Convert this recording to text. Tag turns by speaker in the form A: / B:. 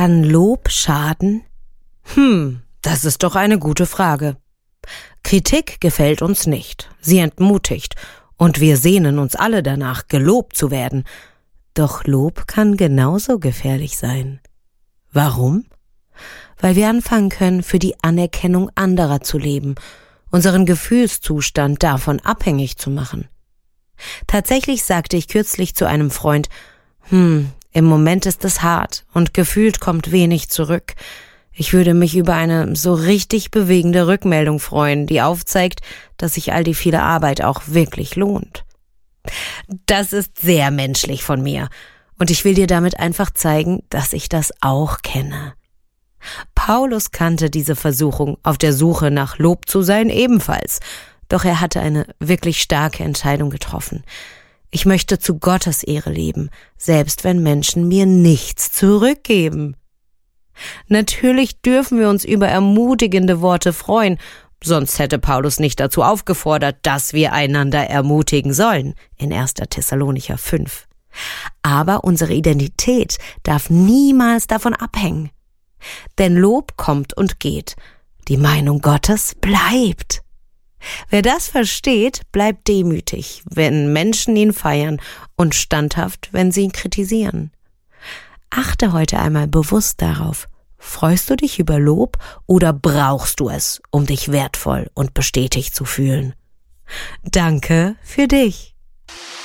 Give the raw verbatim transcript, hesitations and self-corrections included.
A: Kann Lob schaden? Hm, das ist doch eine gute Frage. Kritik gefällt uns nicht, sie entmutigt, und wir sehnen uns alle danach, gelobt zu werden. Doch Lob kann genauso gefährlich sein. Warum? Weil wir anfangen können, für die Anerkennung anderer zu leben, unseren Gefühlszustand davon abhängig zu machen. Tatsächlich sagte ich kürzlich zu einem Freund, hm, im Moment ist es hart und gefühlt kommt wenig zurück. Ich würde mich über eine so richtig bewegende Rückmeldung freuen, die aufzeigt, dass sich all die viele Arbeit auch wirklich lohnt. Das ist sehr menschlich von mir und ich will dir damit einfach zeigen, dass ich das auch kenne. Paulus kannte diese Versuchung, auf der Suche nach Lob zu sein, ebenfalls. Doch er hatte eine wirklich starke Entscheidung getroffen. Ich möchte zu Gottes Ehre leben, selbst wenn Menschen mir nichts zurückgeben. Natürlich dürfen wir uns über ermutigende Worte freuen, sonst hätte Paulus nicht dazu aufgefordert, dass wir einander ermutigen sollen, in erster Thessalonicher fünf. Aber unsere Identität darf niemals davon abhängen. Denn Lob kommt und geht, die Meinung Gottes bleibt. Wer das versteht, bleibt demütig, wenn Menschen ihn feiern, und standhaft, wenn sie ihn kritisieren. Achte heute einmal bewusst darauf, freust du dich über Lob oder brauchst du es, um dich wertvoll und bestätigt zu fühlen? Danke für dich.